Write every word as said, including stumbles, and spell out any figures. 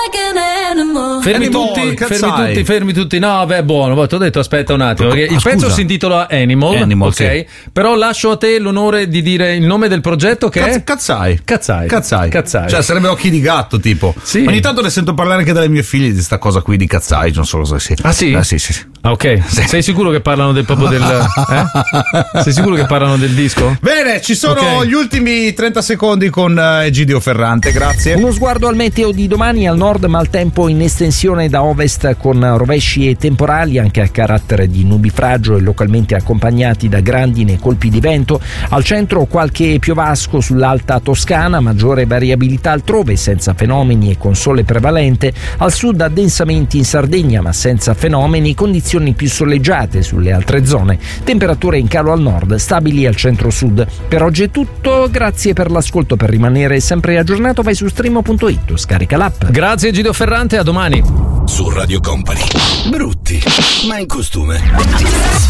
Fermi tutti, fermi tutti, fermi tutti. No, beh, buono. Poi ti ho detto, aspetta un attimo. Perché Ah, il scusa. pezzo si intitola Animal, Animal, ok? sì. Però lascio a te l'onore di dire il nome del progetto che Cazz- è Cazzai. Cazzai. Cazzai. Cazzai. Cioè, sarebbe occhi di gatto, tipo. Sì. Ogni tanto ne sento parlare anche dalle mie figlie di sta cosa qui di Cazzai, non so cosa sia. Ah, sì? Ah, sì, sì, sì. Ah, ok. Sei sicuro che parlano del proprio del. Eh? Sei sicuro che parlano del disco? Bene, ci sono Ok. gli ultimi trenta secondi con eh, Egidio Ferrante, grazie. Uno sguardo al meteo di domani: al nord maltempo in estensione da ovest con rovesci e temporali anche a carattere di nubifragio e localmente accompagnati da grandine e colpi di vento. Al centro qualche piovasco sull'alta Toscana, maggiore variabilità altrove senza fenomeni e con sole prevalente. Al sud addensamenti in Sardegna ma senza fenomeni, condizioni più soleggiate sulle altre zone. Temperature in calo al nord, stabili al centro-sud. Per oggi è tutto, grazie per l'ascolto. Per rimanere sempre aggiornato vai su streamo punto it, scarica l'app. Grazie Gidio Ferrante, a domani. Su Radio Company. Brutti, ma in costume.